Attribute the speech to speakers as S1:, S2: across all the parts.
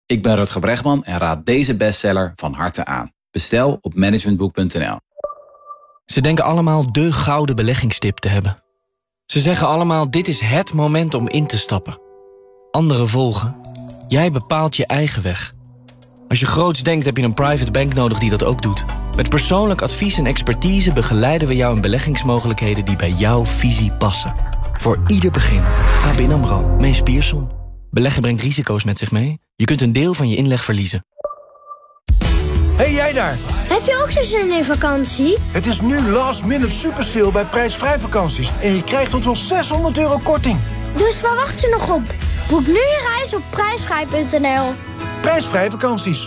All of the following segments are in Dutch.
S1: Ik ben Rutger Bregman en raad deze bestseller van harte aan. Bestel op managementboek.nl.
S2: Ze denken allemaal de gouden beleggingstip te hebben. Ze zeggen allemaal, dit is het moment om in te stappen. Anderen volgen. Jij bepaalt je eigen weg. Als je groots denkt, heb je een private bank nodig die dat ook doet. Met persoonlijk advies en expertise begeleiden we jou in beleggingsmogelijkheden die bij jouw visie passen. Voor ieder begin. ABN AMRO. Mees Pierson. Beleggen brengt risico's met zich mee. Je kunt een deel van je inleg verliezen.
S3: Hey, jij daar!
S4: Heb je ook zo zin in vakantie?
S3: Het is nu last minute super sale bij prijsvrij vakanties. En je krijgt tot wel €600 korting.
S4: Dus waar wacht je nog op? Boek nu je reis op prijsvrij.nl.
S3: Prijsvrij vakanties.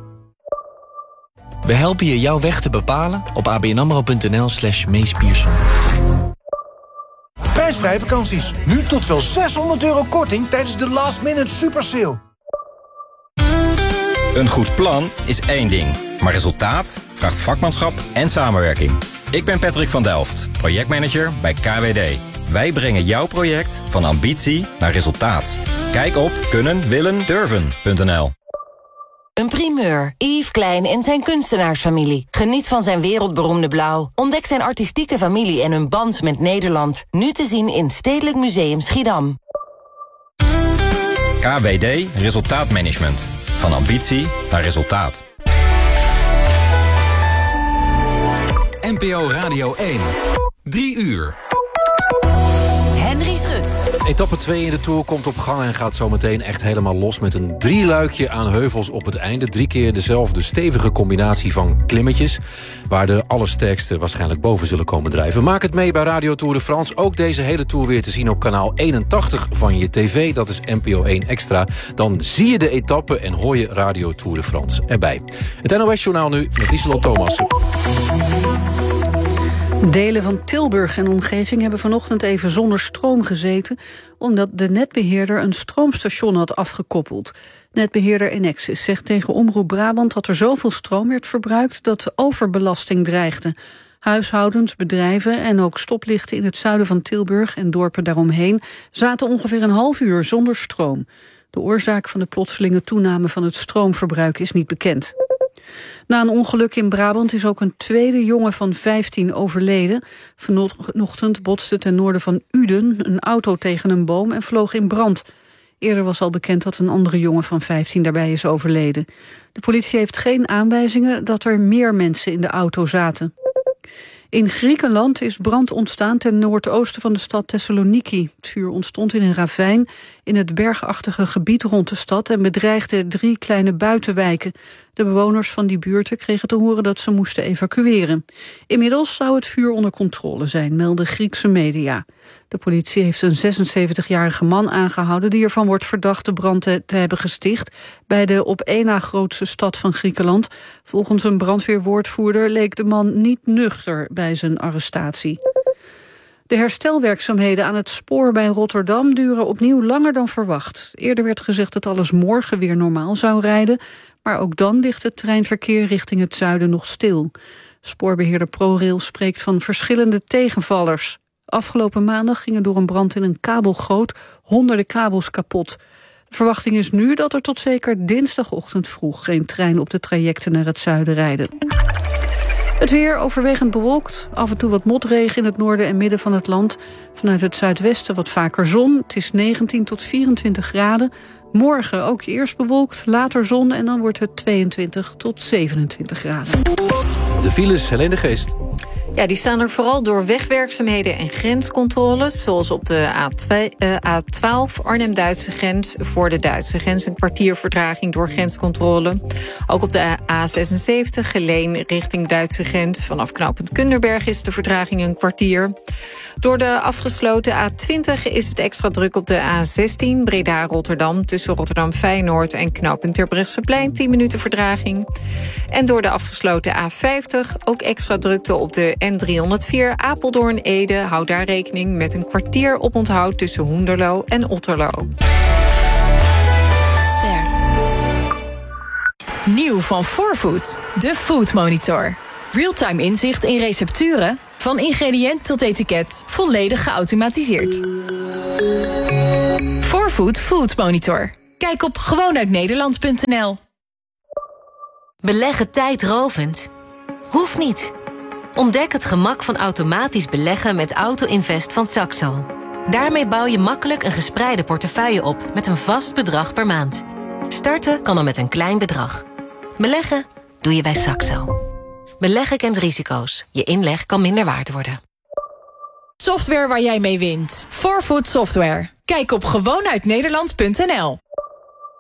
S2: We helpen je jouw weg te bepalen op abnamro.nl/Mees Pierson.
S3: Prijsvrij vakanties. Nu tot wel €600 korting tijdens de last minute super sale.
S5: Een goed plan is één ding, maar resultaat vraagt vakmanschap en samenwerking. Ik ben Patrick van Delft, projectmanager bij KWD. Wij brengen jouw project van ambitie naar resultaat. Kijk op kunnen-willen-durven.nl.
S6: Een primeur. Yves Klein en zijn kunstenaarsfamilie. Geniet van zijn wereldberoemde blauw. Ontdek zijn artistieke familie en hun band met Nederland. Nu te zien in Stedelijk Museum Schiedam.
S5: KWD Resultaatmanagement. Van ambitie naar resultaat.
S7: NPO Radio 1. 3 uur.
S6: Henry Schut.
S8: Etappe 2 in de Tour komt op gang en gaat zometeen echt helemaal los met een 3-luikje aan heuvels op het einde. 3 keer dezelfde stevige combinatie van klimmetjes, waar de allersterkste waarschijnlijk boven zullen komen drijven. Maak het mee bij Radio Tour de France. Ook deze hele Tour weer te zien op kanaal 81 van je tv. Dat is NPO 1 Extra. Dan zie je de etappe en hoor je Radio Tour de France erbij. Het NOS-journaal nu met Lieselot Thomassen.
S9: Delen van Tilburg en omgeving hebben vanochtend even zonder stroom gezeten, omdat de netbeheerder een stroomstation had afgekoppeld. Netbeheerder Enexis zegt tegen Omroep Brabant dat er zoveel stroom werd verbruikt dat overbelasting dreigde. Huishoudens, bedrijven en ook stoplichten in het zuiden van Tilburg en dorpen daaromheen zaten ongeveer een half uur zonder stroom. De oorzaak van de plotselinge toename van het stroomverbruik is niet bekend. Na een ongeluk in Brabant is ook een tweede jongen van 15 overleden. Vanochtend botste ten noorden van Uden een auto tegen een boom en vloog in brand. Eerder was al bekend dat een andere jongen van 15 daarbij is overleden. De politie heeft geen aanwijzingen dat er meer mensen in de auto zaten. In Griekenland is brand ontstaan ten noordoosten van de stad Thessaloniki. Het vuur ontstond in een ravijn in het bergachtige gebied rond de stad en bedreigde 3 kleine buitenwijken. De bewoners van die buurten kregen te horen dat ze moesten evacueren. Inmiddels zou het vuur onder controle zijn, melden Griekse media. De politie heeft een 76-jarige man aangehouden die ervan wordt verdacht de brand te hebben gesticht bij de op één na grootste stad van Griekenland. Volgens een brandweerwoordvoerder leek de man niet nuchter bij zijn arrestatie. De herstelwerkzaamheden aan het spoor bij Rotterdam duren opnieuw langer dan verwacht. Eerder werd gezegd dat alles morgen weer normaal zou rijden, maar ook dan ligt het treinverkeer richting het zuiden nog stil. Spoorbeheerder ProRail spreekt van verschillende tegenvallers. Afgelopen maandag gingen door een brand in een kabelgoot honderden kabels kapot. De verwachting is nu dat er tot zeker dinsdagochtend vroeg geen trein op de trajecten naar het zuiden rijden. Het weer overwegend bewolkt, af en toe wat motregen in het noorden en midden van het land. Vanuit het zuidwesten wat vaker zon. Het is 19 tot 24 graden. Morgen ook eerst bewolkt, later zon en dan wordt het 22 tot 27 graden.
S8: De files, Helene de Geest.
S10: Ja, die staan er vooral door wegwerkzaamheden en grenscontroles, zoals op de A12 Arnhem-Duitse grens voor de Duitse grens. Een kwartier vertraging door grenscontrole. Ook op de A76 Geleen richting Duitse grens. Vanaf knooppunt Kunderberg is de vertraging een kwartier. Door de afgesloten A20 is het extra druk op de A16 Breda-Rotterdam tussen Rotterdam-Feyenoord en knooppunt Terbrechtseplein 10 minuten vertraging. En door de afgesloten A50 ook extra drukte op de N304 Apeldoorn-Ede. Houd daar rekening met een kwartier oponthoud tussen Hoenderloo en Otterlo.
S11: Nieuw van 4Food, de Food Monitor. Realtime inzicht in recepturen, van ingrediënt tot etiket, volledig geautomatiseerd. 4Food Food Monitor. Kijk op gewoonuitnederland.nl.
S12: Beleggen tijdrovend? Hoeft niet. Ontdek het gemak van automatisch beleggen met Auto-Invest van Saxo. Daarmee bouw je makkelijk een gespreide portefeuille op met een vast bedrag per maand. Starten kan al met een klein bedrag. Beleggen doe je bij Saxo. Beleggen kent risico's. Je inleg kan minder waard worden.
S11: Software waar jij mee wint. 4Food Software. Kijk op gewoonuitnederland.nl.